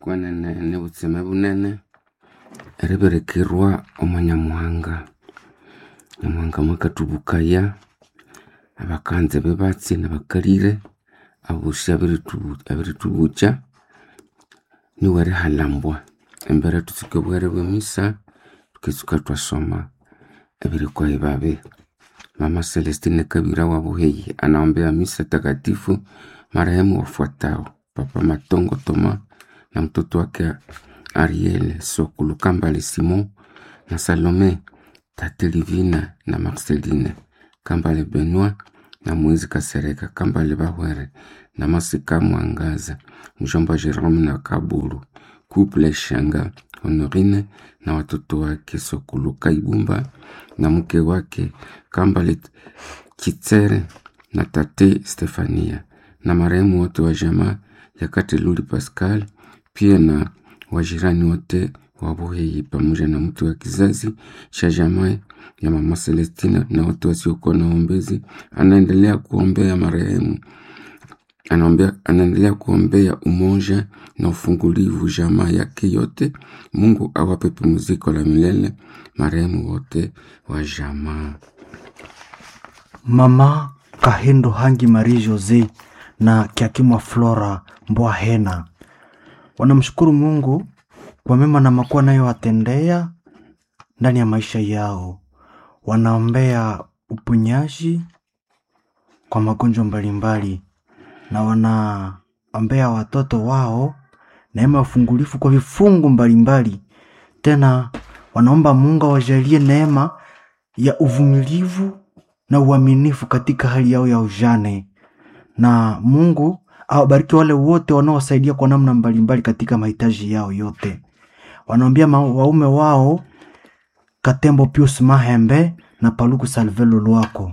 kwenene n'obutseme bunene eriberekerwa omunyamuhanga. Nyamuhanga mwakathubukaya abakanza bebatsi nabakalire abosi abiritubukya niwe erihalambwa embere tutsuke obwere bw'emisa tukitsuka twasoma ebirikwa babe. Mama Celestine Kabira wa Buheyi anaombea misa takatifu marehemu wafuatao: Papa Matongo Toma na mtoto wake Ariel Sokulu Kambale Simon na Salome, Tate Livina na Marceline Kambale Benoit na Moizi Kasereka Kambale Bahwere na Masika Mwangaza, mjomba Jerome na Kaburu, Couple Shanga Honorine na watoto wake Sokulu Kaibumba na mke wake Kambale Kitsere na Tate Stefania na marehemu wote wa jamaa ya Kateluli Pascal, pia na wajirani wote wa Buheyi pamoja na mtu wa kizazi cha jamaa ya Mama Celestina na watu wasiokuwa na ombezi. Anaendelea kuombea marehemu, anaendelea kuombea umoja na ufungulivu jamaa yake yote. Mungu awape pumziko la milele marehemu wote wa jamaa. Mama Kahindo Hangi Marie Jose na Kiakimwa Flora Mbwahena wanamshukuru Mungu kwa mema na makuu anayowatendea ndani ya maisha yao. Wanaombea uponyaji kwa magonjwa mbalimbali na wanaombea watoto wao neema ya ufungulifu kwa vifungu mbalimbali. Tena wanaomba Mungu awajalie neema ya uvumilivu na uaminifu katika hali yao ya ujane, na Mungu awabariki wale wote wanaowasaidia kwa namna mbalimbali katika mahitaji yao yote. Wanaombea waume wao Katembo Pius Mahembe na Paluku Salvelo Lwako.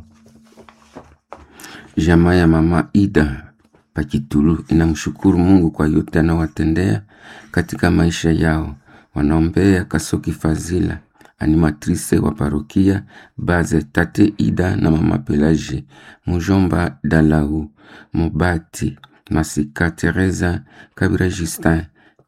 Jamaa ya Mama Ida Pakitulu inamshukuru Mungu kwa yote anawatendea katika maisha yao. Wanaombea Kasoki Fazila, animatrice wa parokia Baze, Tate Ida na Mama Pelagie, mjomba Dalau Mobati, Masika Teresa Kabira Justin,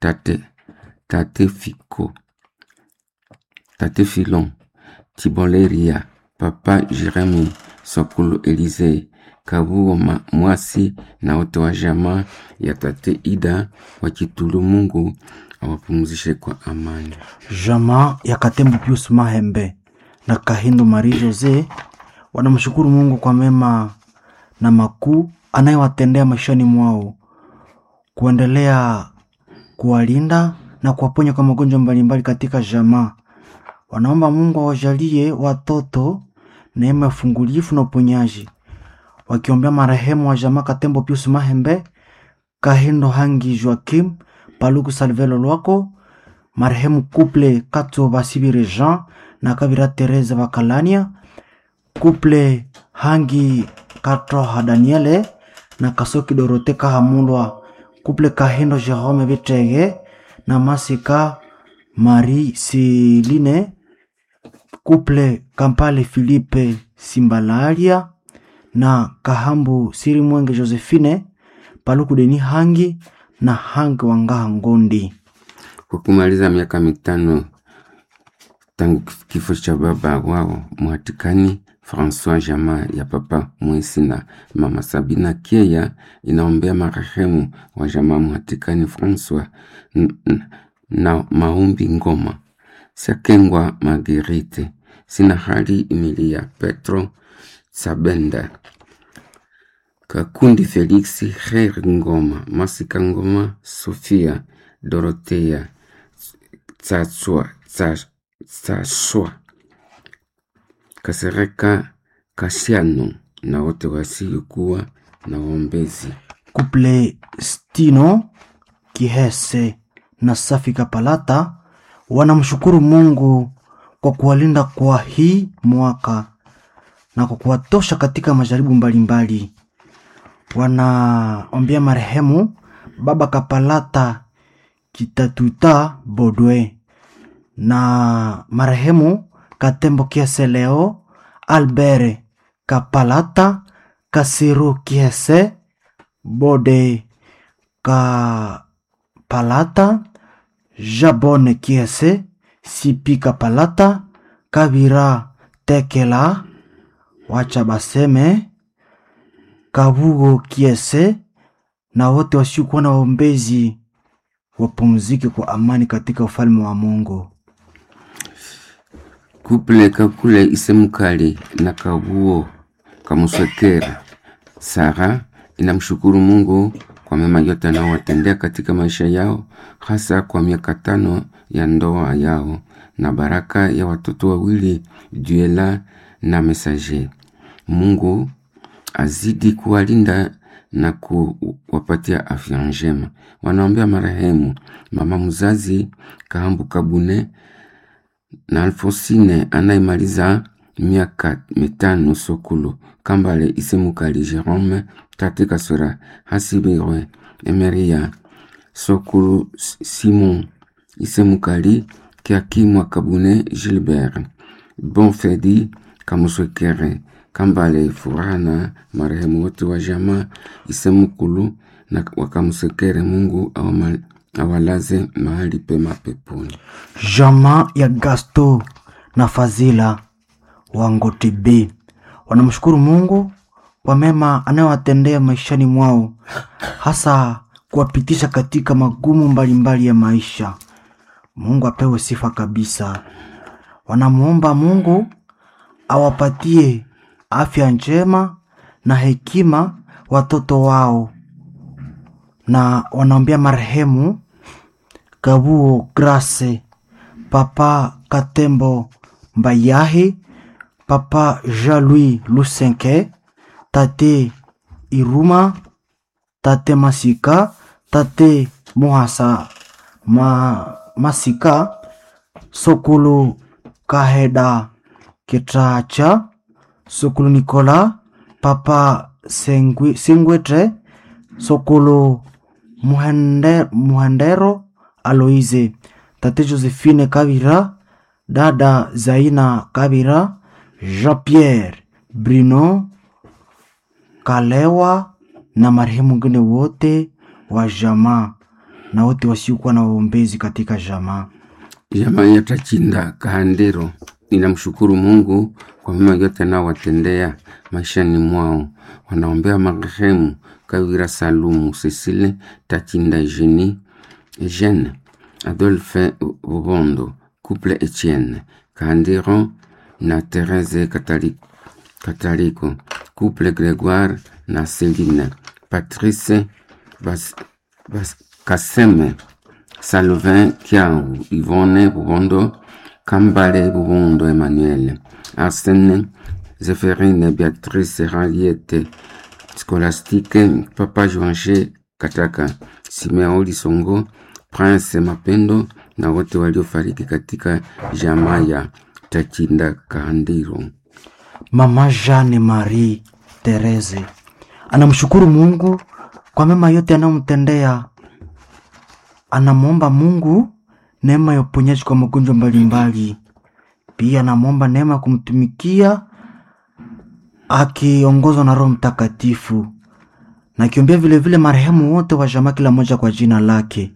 Tate Filon Tiboleria, Papa Jeremy Sokulu Elise Kabuo Mwasi na wote wa jamaa ya Tate Ida wa Kitulu. Mungu awapumzishe kwa amani. Jamaa ya Katembo Pius Mahembe na Kahindo Marie Jose wanamshukuru Mungu kwa mema na makuu anayowatendea maishani mwao, kuendelea kuwalinda na kuwaponya kwa magonjwa mbalimbali katika jamaa. Wanaomba Mungu awajalie watoto neema ya ufungulifu na uponyaji, wakiombea marehemu wa jamaa Katembo Pius Mahembe, Kahindo Hangi Joakim, Paluku Salvelo Lwako, marehemu Couple Katso Basibire Jean na Kabira Teresa Bakalania, Couple Hangi Katroha Daniele na Kasoki Dorote Kahamulwa, Couple Kahindo Jerome Betege na Masika Marie Celine, Couple Kampale Philippe Simbalaria na Kahambu Siri Mwenge Josephine, Paluku Deni Hangi na Hangi Wangaha Ngondi. Kwa kumaliza miaka 5 tangu kifo cha baba wao Mwatikani François, jamaa ya Papa Mwesi na Mama Sabina Keya inaombea marehemu wa jamaa Mwatikani François na Maumbi Ngoma, Sakengwa Marguerite, Sinahari Emilia Petro Sabenda, Kakundi Felix Kher Ngoma, Masika Ngoma, Sofia Dorothea Tsaswa Kasereka Kasiano na wote wasiokuwa na waombezi. Couple Stino Kihese na Safika Palata wanamshukuru Mungu kwa kuwalinda kwa hii mwaka na kwa kuwatosha katika majaribu mbalimbali. Wanaombea marehemu Baba Kapalata Kitatuta Bodwe na marehemu Katembo Kiese Leo, Albert Kapalata, Kasiru Kiese Bode Kapalata, Jabone Kiese, Sipika Palata, Kabira Tekela, wacha baseme Kabugo Kiese, na wote wasiokuwa na waombezi wapumzike kwa amani katika ufalme wa Mungu. Kuple Kakule Isemukali na Kabuo Kamuswekera Sara inamshukuru Mungu kwa mema yote anayowatendea katika maisha yao, hasa kwa miaka 5 ya ndoa yao na baraka ya watoto wawili Duela na Messager. Mungu azidi kuwalinda na kuwapatia afya njema. Wanaombea marehemu mama mzazi Kahambu Kabune na Alfosine anayemaliza miaka 5 Sokulu Kambale Isemukali Jerome Tate Kasora Hasibirwe Emeria Sokulu Simon Isemukali Kiakimwa Kabune Gilbert Bonfedi Kamuswekere Kambale Furana marehemu wote wa jamaa Isemukulu na Wakamusekere. Mungu awalaze mahali pema peponi. Jamaa ya Gasto na Fazila Wangotibe wanamshukuru Mungu kwa mema anayowatendea maishani mwao, hasa kuwapitisha katika magumu mbalimbali ya maisha. Mungu apewe sifa kabisa. Wanamuomba Mungu awapatie afya njema na hekima watoto wao, na wanaombea marehemu Kabuo Grace, Papa Katembo Mbayahi, Papa Jean-Louis Lusenke, Tate Iruma, Tate Masika, Tate Mohasa Masika, Sokulu Kaheda Ketracha, Sokulu Nikola, Papa Sengwetre, Sokulu Muhandero Aloise, Tate Josephine Kabira, Dada Zaina Kabira, Jean-Pierre Bruno Kalewa na marehemu wengine wote wa jamaa na wote wasiokuwa na waombezi katika jamaa. Jamaa ya Tachinda Kahandero inamshukuru Mungu kwa mema yote anayowatendea maishani mwao. Wanaombea marehemu Kawira Salumu Cecile Tachinda Eugene Adolphe Bobondo, couple Etienne Kahandero na Thérèse Catalico, couple Grégoire na Céline Patrice Kaseme Salvin Kiaou Yvonne Bobondo Kambale Bobondo Emmanuel Arsène Zéphérine Béatrice Raliette Scolastique Papa Joanche Kataka Simeo Lisongo Prince Mapendo na wote waliofariki katika jamaa ya Tachinda Kahandiro. Mama Jeanne Marie Therese anamshukuru Mungu kwa mema yote anayomtendea. Anamwomba Mungu neema ya uponyaji kwa magonjwa mbalimbali. Pia anamwomba neema kumtumikia akiongozwa na Roho Mtakatifu, na akiombea vile vile marehemu wote wa jamaa kila mmoja kwa jina lake.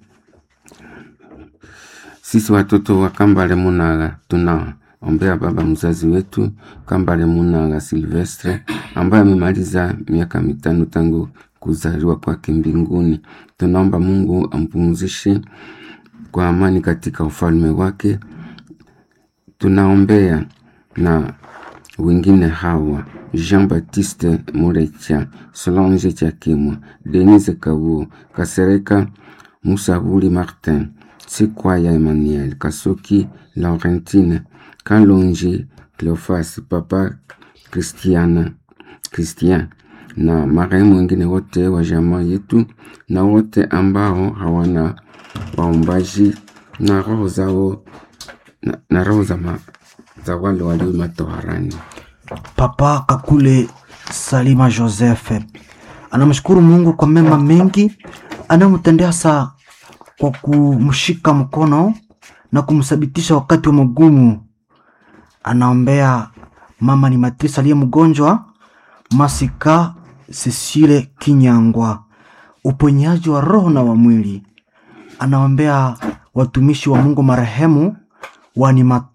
Sisi watoto wa Kambale Munaga tunaombea baba mzazi wetu Kambale Munaga Silvestre ambaye amemaliza miaka 5 tangu kuzaliwa kwake mbinguni. Tunaomba Mungu ampumzishe kwa amani katika ufalme wake. Tunaombea na wengine hawa: Jean-Baptiste Murecha, Solange Chakimwa, Denise Kabuo, Kasereka Musabuli Martin, Sikwaya Emmanuel, Kasoki Laurentine, Kalonji Cleofas, Papa Christian na marehemu wengine wote wa jamaa yetu na wote ambao hawana waombaji na roho zao na roho za wale walio matoharani. Papa Kakule Salima Joseph anamshukuru Mungu kwa mema mengi anamtendea, saa kwa kumshika mkono na kumsabitisha wakati wa magumu. Anaombea mama ni Matrisa aliye mgonjwa, Masika Cecile Kinyangwa, uponyaji wa roho na wa mwili. Anaombea watumishi wa Mungu marehemu wa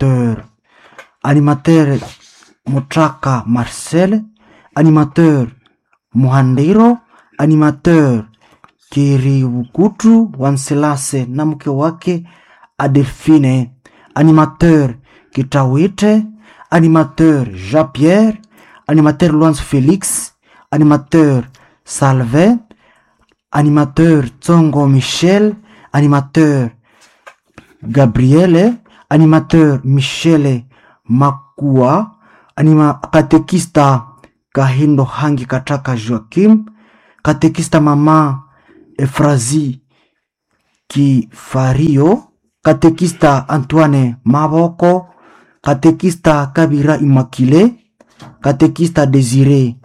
animateur Mutraka Marcel, animateur Muhandiro, animateur Kiribukutu Wanselase na mke wake Adelphine, animateur Kitawite, animateur Jean-Pierre, animateur Luanz Félix, animateur Salve, animateur Tsongo Michel, animateur Gabriele, animateur Michele Makua, katekista Kahindo Hangi Kataka Joachim, katekista mama Efrazi Kifario, katekista Antoine Maboko, katekista Kabira Immaculée, katekista Desire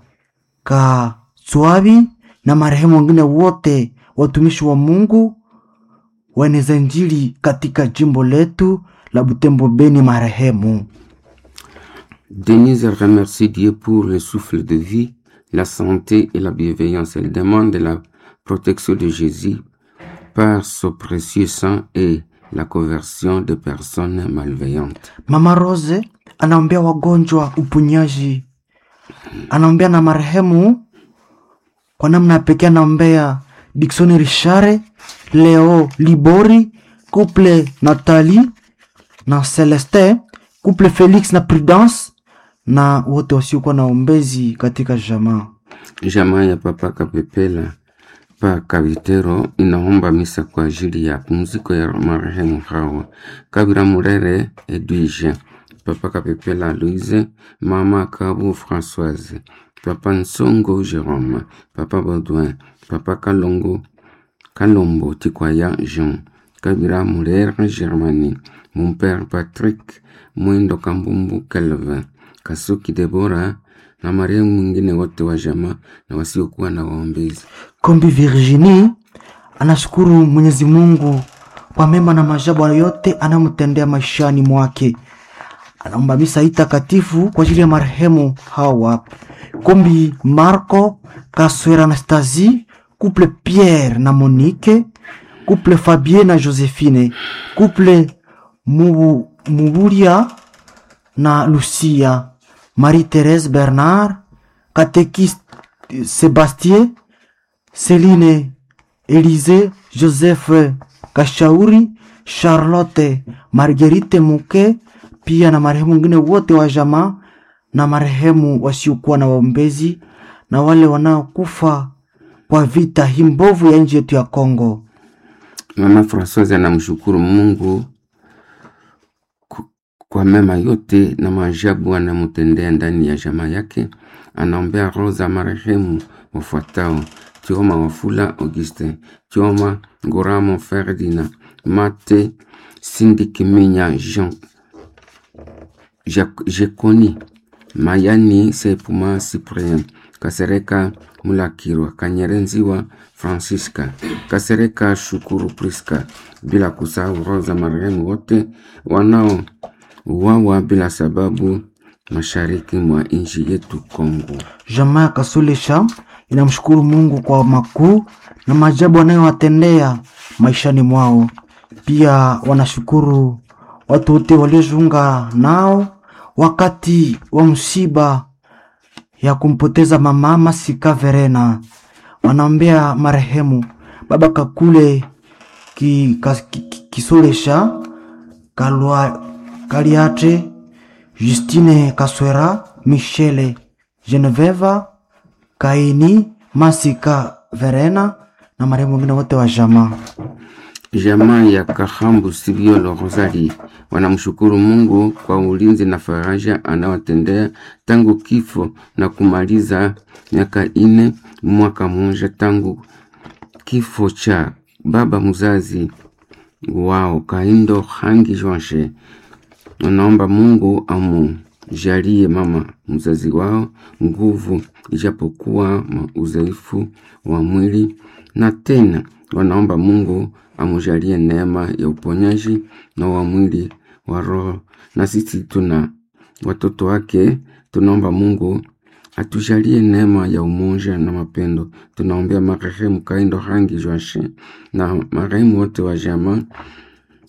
Katswabi na marehemu wengine wote watumishi wa Mungu waeneza Injili katika jimbo letu la Butembo Beni marehemu. Denise remercie Dieu pour le souffle de vie, la santé et la bienveillance. Elle demande la protection de Jésus par son précieux sang et la conversion de personnes malveillantes. Mama Rose anaombea wagonjwa uponyaji. Anaombea na marehemu kwa namna pekee, anaombea Dickson Richard, Leo Libori, couple Nathalie na Celeste, couple Felix na Prudence na wote wasiokuwa na ombezi katika jamaa. Jamaa ya Papa Kapepela pa Kavitero inaomba misa kwa ajili ya pumziko ya marehemu hawa: Kabira Murere Edwige, Papa Kapepela Louise, Mama Kabu Françoise, Papa Nsongo Jérôme, Papa Baudouin, Papa Kalombo Tikwaya Jean, Kabira Murere Germanie, mon père Patrick Mwendo Kambumbu Kelvin, Kasuki Deborah na marehemu mwingine wote wa jamaa na wasiokuwa na waombezi. Kombi Virginie anashukuru Mwenyezi Mungu kwa mema na maajabu yote anamtendea maishani mwake. Anaomba misa hii takatifu kwa ajili ya marehemu hawa: Kombi Marco Kaswera Anastasie, couple Pierre na Monique, couple Fabien na Josephine, couple Muburia na Lucia, Marie-Thérèse Bernard, catéchiste Sébastien, Céline Élisée, Joseph Kashauri, Charlotte Marguerite Muke, pia na marehemu wengine wote wa jamaa na marehemu wasiokuwa na waombezi na wale wanaokufa kwa vita himbovu ya nchi yetu ya Kongo. Mama Françoise anamshukuru Mungu kwa mema yote na maajabu anamtendea ndani ya jamaa yake. Anaombea roho za marehemu wafuatao: Tioma Wafula Augustin, Tioma Ngoramo Ferdinand, Mate Sindikiminya Jean, Jekoni Mayani Sepuma Cyprien, Kasereka Mulakirwa, Kanyerenziwa Francisca, Kasereka Shukuru Priska, bila kusahau roho za marehemu wote wanao uwawa bila sababu mashariki mwa nchi yetu Kongo. Jamaa Kasulesha inamshukuru Mungu kwa makuu na maajabu anayowatendea maishani mwao. Pia wanashukuru watu wote waliojiunga nao wakati wa msiba ya kumpoteza mama Masika Verena. Wanaombea marehemu baba Kakule Kisolesha, Kaliate, Justine Kaswera, Michele Geneveva, Kaini Masika Verena na marehemu wengine wote wa jamaa. Jamaa ya Kahambu Sibiolo Rosali wanamshukuru Mungu kwa ulinzi na faraja anawatendea tangu kifo na kumaliza miaka 4 mwaka mmoja tangu kifo cha baba mzazi wao Kaindo Hangi Joanshe. Wanaomba Mungu amujalie mama mzazi wao nguvu ijapokuwa udhaifu wa mwili, na tena wanaomba Mungu amujalie neema ya uponyaji na wa mwili wa roho. Na sisi tuna watoto wake, tunaomba Mungu atujalie neema ya umoja na mapendo. Tunaombea marehemu Kaindo Hangi Joanshe na marehemu wote wa jamaa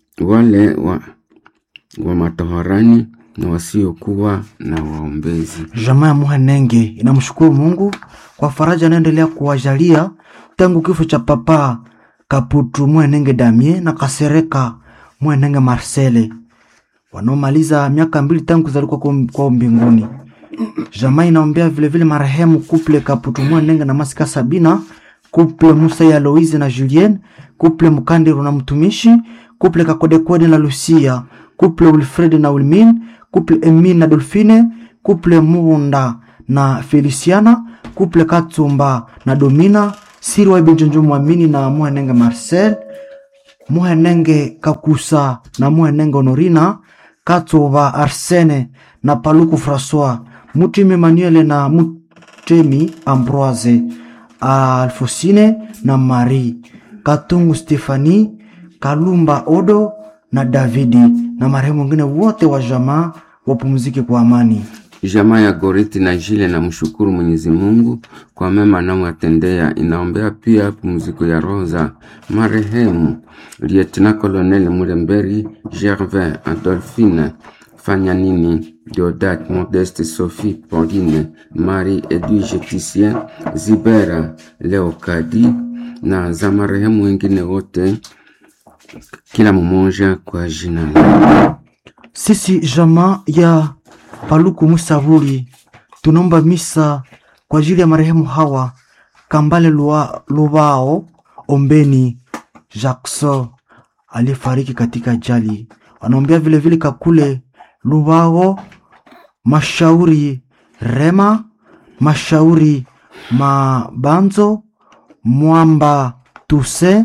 wale wa matoharani na wasiokuwa na waombezi. Jamaa ya Muhenenge inamshukuru Mungu kwa faraja anaendelea kuwajalia tangu kifo cha Papa Kaputu Muhenenge Damie na Kasereka Muhenenge Marcele wanaomaliza miaka 2 tangu kuzaliwa kwa mbinguni. Jamaa inaombea vile vile marehemu couple Kaputu Muhenenge na Masika Sabina, couple Musa ya Aloise na Julien, couple Mukandiro na Mtumishi, couple Kakodekode na Lucia, couple Wilfred na Wilmin, couple Emine na Dolphine, couple Munda na Feliciana, couple Katsumba na Domina, Sirwa Benjonjo Mwamini na Muhenenge Marcel, Muhenenge Kakusa na Muhenenge Honorina, Katsoba Arsene na Paluku François, Mutimi Emmanuel na Mutemi Ambroise, Alfosine na Marie, Katungu Stefani, Kalumba Odo na Davidi na marehemu wengine wote wa jamaa wapumzike kwa amani. Jamaa ya Goriti na Jile na mshukuru Mwenyezi Mungu kwa mema anayowatendea. Inaombea pia pumziko ya roho za marehemu Lieutenant Colonel Muremberi Gervais, Adolphine Fanyanini, Deodat Modeste, Sophie Pauline, Marie Edwige Titien, Zibera Leokadi na za marehemu wengine wote, kila mmoja kwa jina. Sisi jamaa ya Paluku Musaburi tunaomba misa kwa ajili ya marehemu hawa: Kambale Lubao Ombeni Jackson aliyefariki katika ajali. Wanaombea vile vile Kakule Lubao, Mashauri Rema, Mashauri Mabanzo, Mwamba Tuse,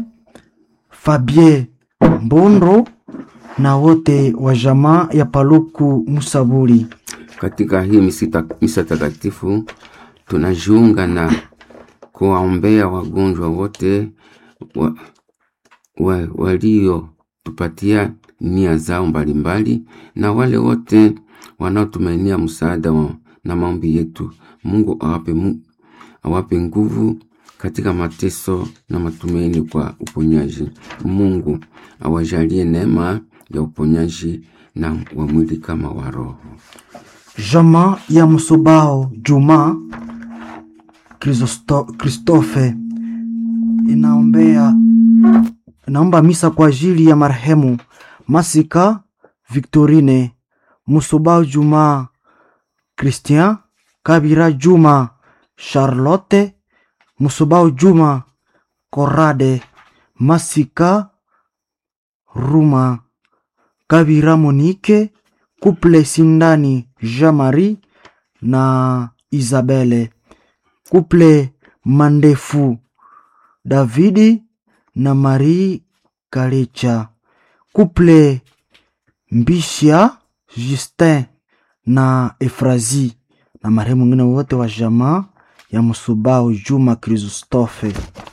Fabie Mbondo na wote wa jamaa ya Paluku Musaburi. Katika hii misa takatifu tunajiunga na kuwaombea wagonjwa wote walio tupatia nia zao mbalimbali na wale wote wanaotumainia msaada na maombi yetu. Mungu awape nguvu katika mateso na matumaini kwa uponyaji. Mungu awajalie neema ya uponyaji na wa mwili kama wa roho. Jamaa ya Musobao Juma Christophe inaomba misa kwa ajili ya marehemu Masika Victorine, Musobao Juma Christian, Kabira Juma Charlotte, Musobao Juma Korade, Masika Ruma, Kabira Monique, couple Sindani Jean-Marie na Isabelle, couple Mandefu Davidi na Marie Kalecha, couple Mbishia Justin na Efrazi na marehemu wengine wote wa jamaa ya Musobao Juma Christophe.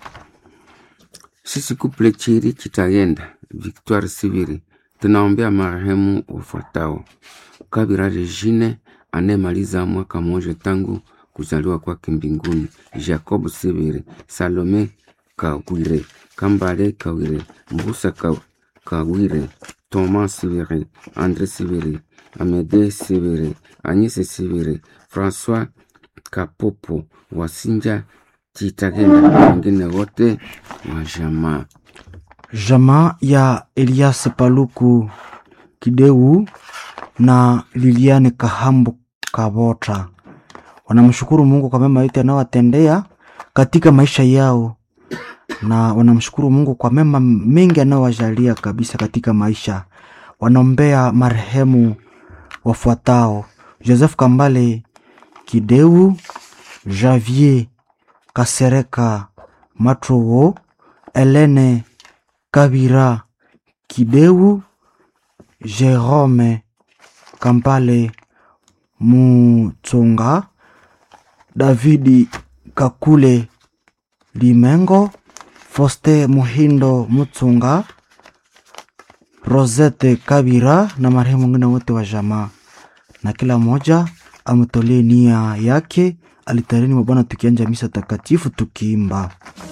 Sisi couple Chiri Chitagenda Victoire Siviri tunaombea marehemu wafuatao: Kabira Regine anemaliza mwaka mmoja tangu kuzaliwa kwake mbinguni, Jacob Siviri, Salome Kawire, Kambale Kawire, Mbusa Kawire, Thomas Siviri, André Siviri, Amede Siviri, Agnese Siviri, François Kapopo, Wasinja Chitagenda wengine wote wa jamaa. Jamaa ya Elias Paluku Kideu na Liliane Kahambu Kabota wanamshukuru Mungu kwa mema yote anayowatendea katika maisha yao, na wanamshukuru Mungu kwa mema mengi anayowajalia kabisa katika maisha. Wanaombea marehemu wafuatao: Joseph Kambale Kideu, Javier Kasereka Matrowo, Helene Kabira Kideu, Jerome Kambale Mutsonga, Davidi Kakule Limengo, Foste Muhindo Mutsonga, Rosette Kabira na marehemu wengine wote wa jamaa, na kila mmoja amtolee nia yake alitarini mwa Bwana, tukianja misa takatifu tukiimba.